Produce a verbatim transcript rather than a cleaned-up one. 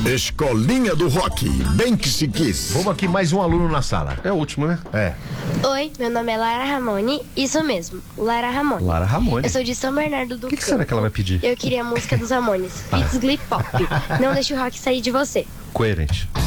Escolinha do Rock, bem que se quis. Vamos aqui, mais um aluno na sala. É o último, né? É. Oi, meu nome é Lara Ramone. Isso mesmo, Lara Ramone. Lara Ramone. Eu sou de São Bernardo do O que, que será que ela vai pedir? Eu queria a música dos Ramones, It's Glee Pop. Não deixe o rock sair de você. Coerente.